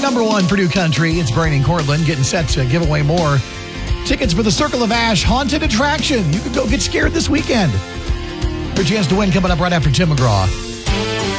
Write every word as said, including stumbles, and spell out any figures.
number one for New Country. It's Brain and Cortland getting set to give away more tickets for the Circle of Ash Haunted Attraction. You can go get scared this weekend. Your chance to win coming up right after Tim McGraw.